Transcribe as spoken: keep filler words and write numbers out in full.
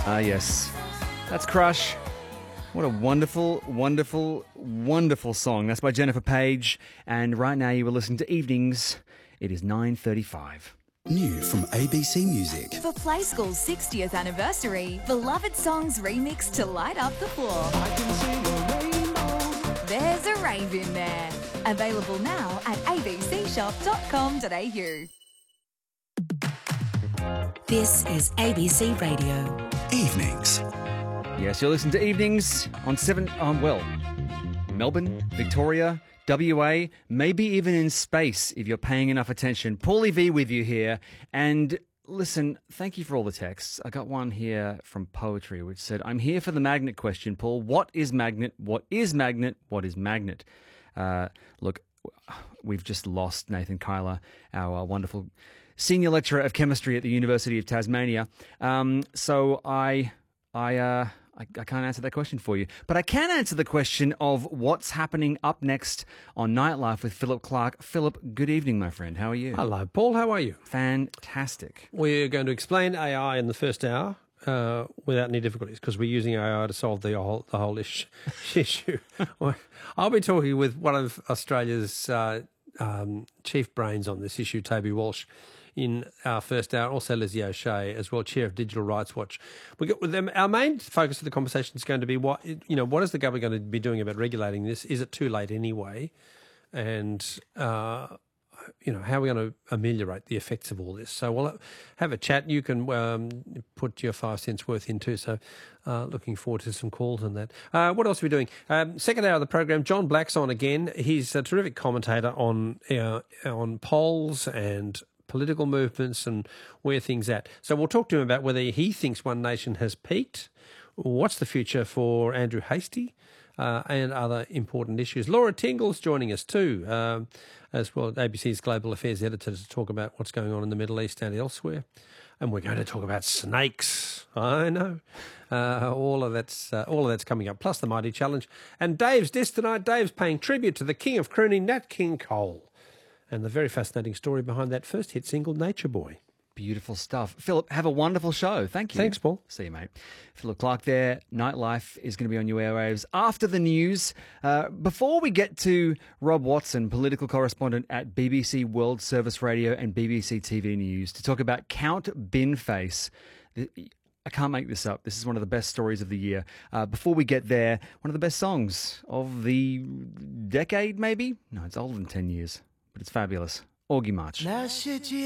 Ah, yes. That's Crush. What a wonderful, wonderful, wonderful song. That's by Jennifer Page. And right now you will listen to Evenings. It is nine thirty-five. New from A B C Music. For Play School's sixtieth anniversary, beloved songs remixed to light up the floor. I can see a rainbow. There's a rave in there. Available now at a b c shop dot com dot a u. This is A B C Radio. Evenings. Yes, you're listening to Evenings on seven, um, well, Melbourne, Victoria, W A, maybe even in space if you're paying enough attention. Paulie V with you here. And listen, thank you for all the texts. I got one here from Poetry which said, I'm here for the magnet question, Paul. What is magnet? What is magnet? What is magnet? Uh, look, we've just lost Nathan Kyler, our uh, wonderful senior lecturer of chemistry at the University of Tasmania. Um, so I... I, uh, I, I can't answer that question for you. But I can answer the question of what's happening up next on Nightlife with Philip Clark. Philip, good evening, my friend. How are you? Hello, Paul. How are you? Fantastic. We're going to explain A I in the first hour uh, without any difficulties because we're using A I to solve the whole, the whole ish, issue. I'll be talking with one of Australia's uh, um, chief brains on this issue, Toby Walsh, in our first hour, also Lizzie O'Shea as well, Chair of Digital Rights Watch. We got with them. Our main focus of the conversation is going to be what you know. What is the government going to be doing about regulating this? Is it too late anyway? And uh, you know, how are we going to ameliorate the effects of all this? So we'll have a chat. You can um, put your five cents worth in too. So uh, looking forward to some calls on that. Uh, what else are we doing? Um, second hour of the program, John Black's on again. He's a terrific commentator on uh, on polls and political movements and where things at. So we'll talk to him about whether he thinks One Nation has peaked, what's the future for Andrew Hastie, uh, and other important issues. Laura Tingle's joining us too, um, as well, A B C's Global Affairs editor, to talk about what's going on in the Middle East and elsewhere. And we're going to talk about snakes. I know. Uh, all of that's uh, all of that's coming up, plus the Mighty Challenge. And Dave's Disc tonight. Dave's paying tribute to the king of crooning, Nat King Cole. And the very fascinating story behind that first hit single, Nature Boy. Beautiful stuff. Philip, have a wonderful show. Thank you. Thanks, Paul. See you, mate. Philip Clark there. Nightlife is going to be on your airwaves after the news. Uh, before we get to Rob Watson, political correspondent at B B C World Service Radio and B B C T V News, to talk about Count Binface. I can't make this up. This is one of the best stories of the year. Uh, before we get there, one of the best songs of the decade, maybe? No, it's older than ten years. But it's fabulous. Augie March.